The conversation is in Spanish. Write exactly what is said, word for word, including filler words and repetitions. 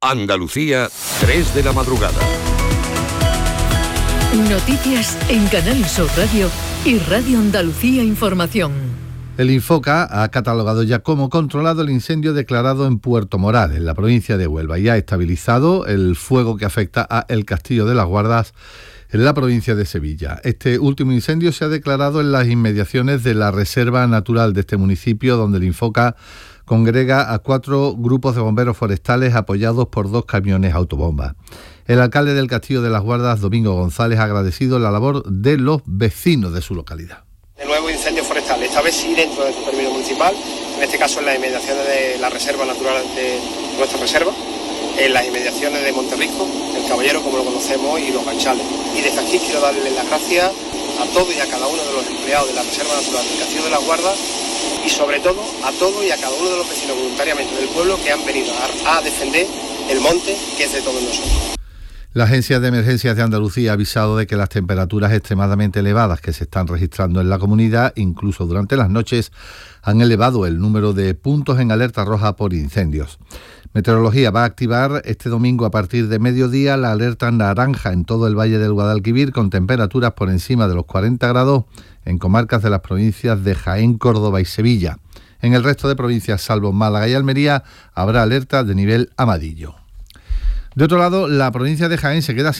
Andalucía, tres de la madrugada. Noticias en Canal Sur Radio y Radio Andalucía Información. El Infoca ha catalogado ya como controlado el incendio declarado en Puerto Moral, en la provincia de Huelva, y ha estabilizado el fuego que afecta a El Castillo de las Guardas, en la provincia de Sevilla. Este último incendio se ha declarado en las inmediaciones de la Reserva Natural de este municipio, donde el Infoca congrega a cuatro grupos de bomberos forestales apoyados por dos camiones autobomba. El alcalde del Castillo de las Guardas, Domingo González, ha agradecido la labor de los vecinos de su localidad. De nuevo incendio forestal, esta vez sí dentro del término municipal, en este caso en las inmediaciones de la Reserva Natural de nuestra reserva, en las inmediaciones de Monterrico, El Caballero, como lo conocemos, y Los Ganchales. Y desde aquí quiero darle las gracias a todos y a cada uno de los empleados de la Reserva Natural del Castillo de las Guardas y sobre todo a todos y a cada uno de los vecinos voluntariamente del pueblo que han venido a, a defender el monte, que es de todos nosotros. La Agencia de Emergencias de Andalucía ha avisado de que las temperaturas extremadamente elevadas que se están registrando en la comunidad, incluso durante las noches, han elevado el número de puntos en alerta roja por incendios. Meteorología va a activar este domingo a partir de mediodía la alerta naranja en todo el Valle del Guadalquivir, con temperaturas por encima de los cuarenta grados en comarcas de las provincias de Jaén, Córdoba y Sevilla. En el resto de provincias, salvo Málaga y Almería, habrá alerta de nivel amarillo. De otro lado, la provincia de Jaén se queda sin